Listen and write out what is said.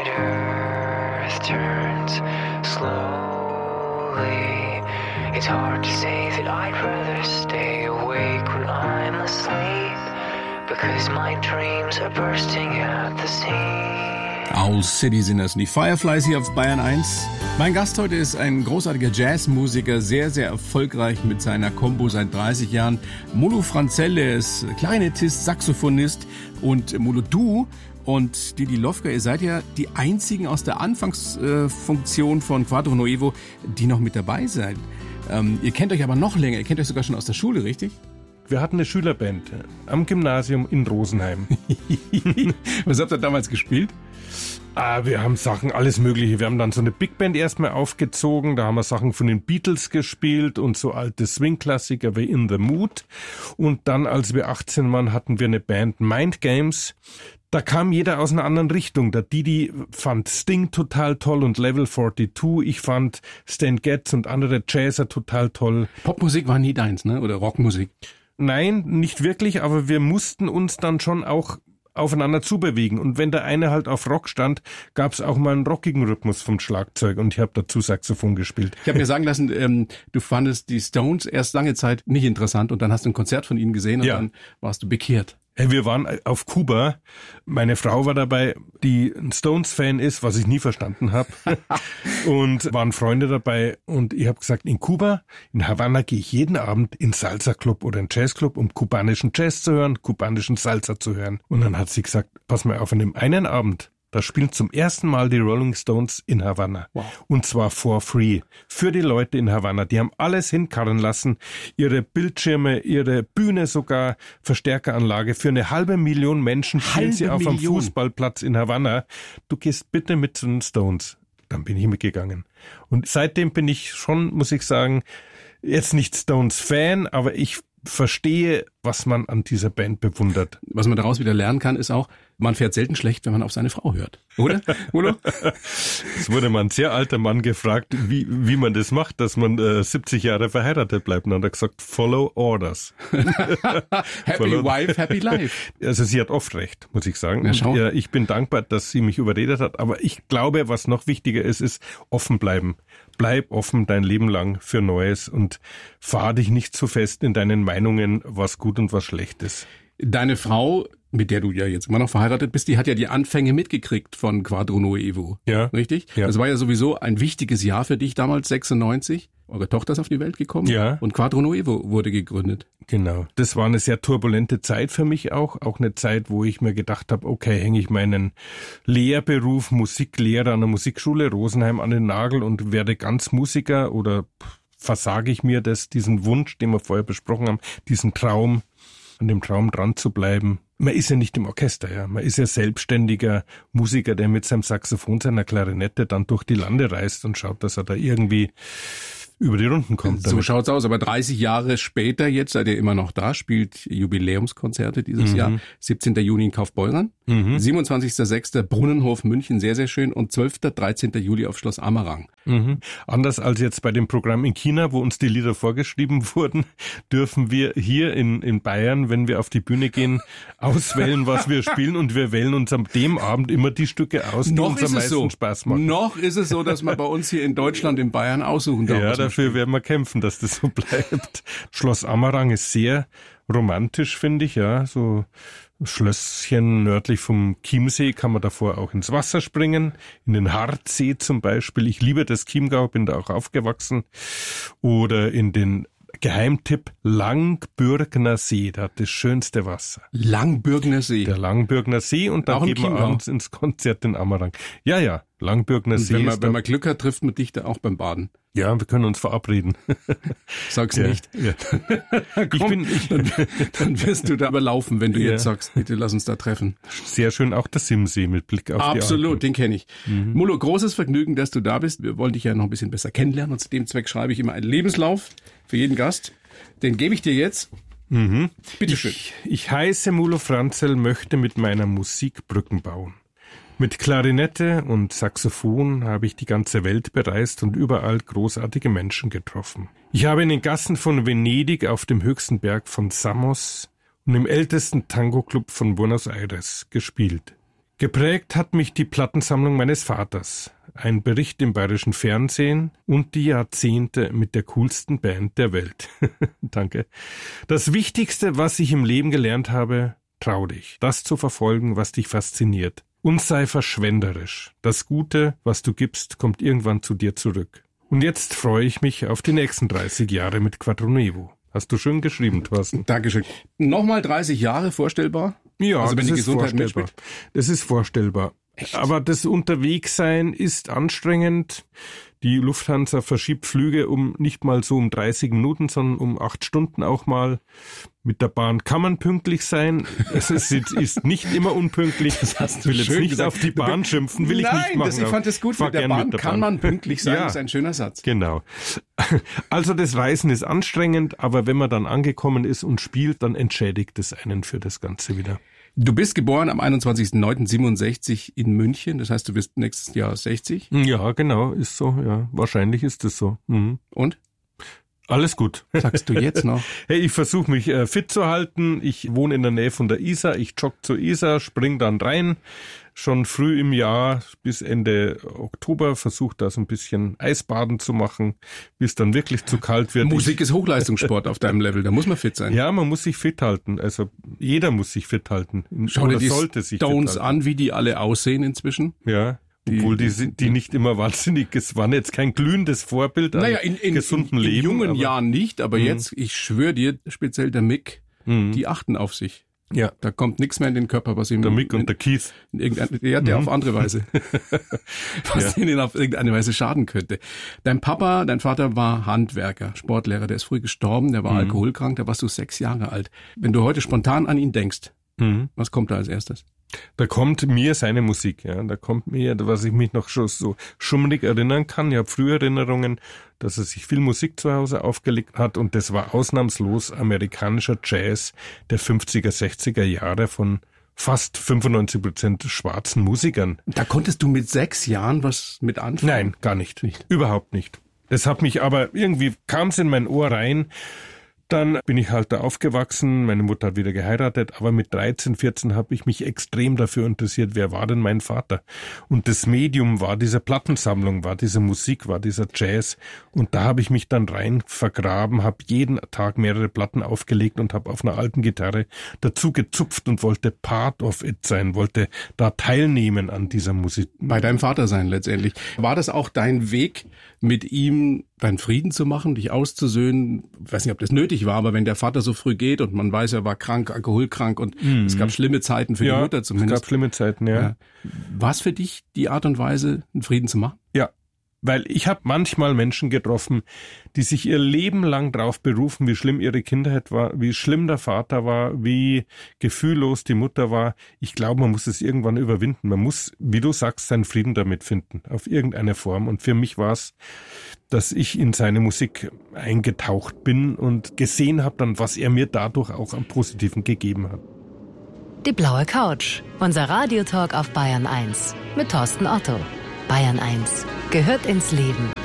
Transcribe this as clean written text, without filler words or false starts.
planet Earth turns slowly. It's hard to say that I'd rather stay awake when I'm asleep, because my dreams are bursting at the seams. Owl City sind das. Die Fireflies hier auf Bayern 1. Mein Gast heute ist ein großartiger Jazzmusiker, sehr, sehr erfolgreich mit seiner Combo seit 30 Jahren. Molo Franzell, der ist Klarinettist, Saxophonist und Molo, du und Didi Lofka, ihr seid ja die einzigen aus der Anfangsfunktion von Quadro Nuevo, die noch mit dabei seid. Ihr kennt euch aber noch länger, ihr kennt euch sogar schon aus der Schule, richtig? Wir hatten eine Schülerband am Gymnasium in Rosenheim. Was habt ihr damals gespielt? Wir haben Sachen, alles Mögliche. Wir haben dann so eine Big Band erstmal aufgezogen. Da haben wir Sachen von den Beatles gespielt und so alte Swing-Klassiker wie In the Mood. Und dann, als wir 18 waren, hatten wir eine Band Mind Games. Da kam jeder aus einer anderen Richtung. Der Didi fand Sting total toll und Level 42. Ich fand Stan Getz und andere Jazzer total toll. Popmusik war nie deins, ne? Oder Rockmusik? Nein, nicht wirklich, aber wir mussten uns dann schon auch aufeinander zubewegen. Und wenn der eine halt auf Rock stand, gab es auch mal einen rockigen Rhythmus vom Schlagzeug und ich habe dazu Saxophon gespielt. Ich habe mir sagen lassen, du fandest die Stones erst lange Zeit nicht interessant und dann hast du ein Konzert von ihnen gesehen und dann warst du bekehrt. Wir waren auf Kuba. Meine Frau war dabei, die ein Stones-Fan ist, was ich nie verstanden habe. Und waren Freunde dabei. Und ich habe gesagt, in Kuba, in Havanna, gehe ich jeden Abend in Salsa-Club oder in Jazz-Club, um kubanischen Jazz zu hören, kubanischen Salsa zu hören. Und dann hat sie gesagt, pass mal auf, an dem einen Abend, da spielen zum ersten Mal die Rolling Stones in Havanna. Wow. Und zwar for free. Für die Leute in Havanna. Die haben alles hinkarren lassen. Ihre Bildschirme, ihre Bühne sogar, Verstärkeranlage. Für 500.000 Menschen spielen sie auf einem Fußballplatz in Havanna. Du gehst bitte mit zu den Stones. Dann bin ich mitgegangen. Und seitdem bin ich schon, muss ich sagen, jetzt nicht Stones-Fan, aber ich verstehe, was man an dieser Band bewundert. Was man daraus wieder lernen kann, ist auch, man fährt selten schlecht, wenn man auf seine Frau hört. Oder? Oder? Es wurde mal ein sehr alter Mann gefragt, wie man das macht, dass man 70 Jahre verheiratet bleibt. Und dann hat er gesagt, follow orders. Happy wife, happy life. Also sie hat oft recht, muss ich sagen. Ja, und, ich bin dankbar, dass sie mich überredet hat. Aber ich glaube, was noch wichtiger ist offen bleiben. Bleib offen dein Leben lang für Neues und fahr dich nicht zu fest in deinen Meinungen, was gut und was schlecht ist. Deine Frau, mit der du ja jetzt immer noch verheiratet bist, die hat ja die Anfänge mitgekriegt von Quadro Nuevo. Ja. Richtig? Ja. Das war ja sowieso ein wichtiges Jahr für dich damals, 96. Eure Tochter ist auf die Welt gekommen. Ja. Und Quadro Nuevo wurde gegründet. Genau. Das war eine sehr turbulente Zeit für mich auch. Auch eine Zeit, wo ich mir gedacht habe, okay, hänge ich meinen Lehrberuf Musiklehrer an der Musikschule Rosenheim an den Nagel und werde ganz Musiker oder versage ich mir diesen Wunsch, den wir vorher besprochen haben, diesen Traum, an dem Traum dran zu bleiben. Man ist ja nicht im Orchester, ja. Man ist ja selbstständiger Musiker, der mit seinem Saxophon, seiner Klarinette dann durch die Lande reist und schaut, dass er da irgendwie über die Runden kommt. So schaut's aus, aber 30 Jahre später jetzt seid ihr immer noch da, spielt Jubiläumskonzerte dieses Jahr. 17. Juni in Kaufbeuren, 27.06. Brunnenhof München, sehr, sehr schön, und 12. 13. Juli auf Schloss Amerang. Anders als jetzt bei dem Programm in China, wo uns die Lieder vorgeschrieben wurden, dürfen wir hier in Bayern, wenn wir auf die Bühne gehen, auswählen, was wir spielen, und wir wählen uns an dem Abend immer die Stücke aus, die uns am meisten Spaß machen. Noch ist es so, dass man bei uns hier in Deutschland, in Bayern aussuchen darf. Ja, dafür werden wir kämpfen, dass das so bleibt. Schloss Amerang ist sehr romantisch, finde ich, ja, so Schlösschen nördlich vom Chiemsee, kann man davor auch ins Wasser springen, in den Hartsee zum Beispiel. Ich liebe das Chiemgau, bin da auch aufgewachsen. Oder in den Geheimtipp Langbürgner See, da hat das schönste Wasser. Langbürgner See? Der Langbürgner See, und dann gehen wir abends ins Konzert in Amerang. Ja, Langbürgner See. Wenn man Glück hat, trifft man dich da auch beim Baden. Ja, wir können uns verabreden. Sag's nicht. Ja. Komm, dann wirst du da überlaufen, wenn du jetzt sagst, bitte lass uns da treffen. Sehr schön, auch der Simsee mit Blick auf die Alpen. Absolut, den kenne ich. Molo, großes Vergnügen, dass du da bist. Wir wollen dich ja noch ein bisschen besser kennenlernen, und zu dem Zweck schreibe ich immer einen Lebenslauf für jeden Gast. Den gebe ich dir jetzt. Bitte schön. Ich heiße Molo Franzell, möchte mit meiner Musik Brücken bauen. Mit Klarinette und Saxophon habe ich die ganze Welt bereist und überall großartige Menschen getroffen. Ich habe in den Gassen von Venedig, auf dem höchsten Berg von Samos und im ältesten Tango-Club von Buenos Aires gespielt. Geprägt hat mich die Plattensammlung meines Vaters, ein Bericht im bayerischen Fernsehen und die Jahrzehnte mit der coolsten Band der Welt. Danke. Das Wichtigste, was ich im Leben gelernt habe, trau dich, das zu verfolgen, was dich fasziniert. Und sei verschwenderisch. Das Gute, was du gibst, kommt irgendwann zu dir zurück. Und jetzt freue ich mich auf die nächsten 30 Jahre mit Quattro Nevo. Hast du schön geschrieben, Thorsten. Dankeschön. Nochmal 30 Jahre vorstellbar? Ja, also wenn das die ist Gesundheit vorstellbar. mitspielt? Das ist vorstellbar. Echt? Aber das Unterwegssein ist anstrengend. Die Lufthansa verschiebt Flüge nicht mal so um 30 Minuten, sondern um 8 Stunden auch mal. Mit der Bahn kann man pünktlich sein. Es ist nicht immer unpünktlich. Das hast du will jetzt schön nicht gesagt. auf die Bahn schimpfen, will ich nicht machen. Nein, ich fand das gut. Mit der Bahn kann man pünktlich sein, Ja. ist ein schöner Satz. Genau. Also das Reisen ist anstrengend, aber wenn man dann angekommen ist und spielt, dann entschädigt es einen für das Ganze wieder. Du bist geboren am 21.09.67 in München, das heißt, du wirst nächstes Jahr 60. Ja, genau, ist so, ja. Wahrscheinlich ist es so. Mhm. Und? Alles gut. Sagst du jetzt noch? Hey, ich versuche mich fit zu halten. Ich wohne in der Nähe von der Isar. Ich jogge zur Isar, spring dann rein. Schon früh im Jahr bis Ende Oktober versuche da so ein bisschen Eisbaden zu machen, bis dann wirklich zu kalt wird. Musik ist Hochleistungssport auf deinem Level, da muss man fit sein. Ja, man muss sich fit halten. Also jeder muss sich fit halten. Schau dir die sollte sich Stones fit halten. an, wie die alle aussehen inzwischen. Ja. Obwohl die nicht immer wahnsinnig, es waren jetzt kein glühendes Vorbild an gesundem Leben. In jungen Jahren nicht, aber jetzt, ich schwöre dir, speziell der Mick, die achten auf sich. Ja. Da kommt nichts mehr in den Körper, was ihm... Der Mick und der Keith. Der auf andere Weise. Was ihnen auf irgendeine Weise schaden könnte. Dein Vater war Handwerker, Sportlehrer, der ist früh gestorben, der war alkoholkrank, da warst du 6 Jahre alt. Wenn du heute spontan an ihn denkst, was kommt da als erstes? Da kommt mir seine Musik, ja. Da kommt mir, was ich mich noch schon so schummrig erinnern kann. Ich habe frühe Erinnerungen, dass er sich viel Musik zu Hause aufgelegt hat und das war ausnahmslos amerikanischer Jazz der 50er, 60er Jahre von fast 95% schwarzen Musikern. Da konntest du mit 6 Jahren was mit anfangen? Nein, gar nicht. Überhaupt nicht. Das hat mich aber irgendwie, kam es in mein Ohr rein. Dann bin ich halt da aufgewachsen, meine Mutter hat wieder geheiratet, aber mit 13, 14 habe ich mich extrem dafür interessiert, wer war denn mein Vater? Und das Medium war diese Plattensammlung, war diese Musik, war dieser Jazz und da habe ich mich dann rein vergraben, habe jeden Tag mehrere Platten aufgelegt und habe auf einer alten Gitarre dazu gezupft und wollte part of it sein, wollte da teilnehmen an dieser Musik. Bei deinem Vater sein letztendlich. War das auch dein Weg, mit ihm deinen Frieden zu machen, dich auszusöhnen? Ich weiß nicht, ob das nötig war, aber wenn der Vater so früh geht und man weiß, er war krank, alkoholkrank und es gab schlimme Zeiten für die Mutter zumindest. Es gab schlimme Zeiten, ja. War es für dich die Art und Weise, einen Frieden zu machen? Ja. Weil ich habe manchmal Menschen getroffen, die sich ihr Leben lang drauf berufen, wie schlimm ihre Kindheit war, wie schlimm der Vater war, wie gefühllos die Mutter war. Ich glaube, man muss es irgendwann überwinden. Man muss, wie du sagst, seinen Frieden damit finden, auf irgendeine Form. Und für mich war es, dass ich in seine Musik eingetaucht bin und gesehen habe dann, was er mir dadurch auch am Positiven gegeben hat. Die blaue Couch, unser Radiotalk auf Bayern 1 mit Thorsten Otto. Bayern 1 gehört ins Leben.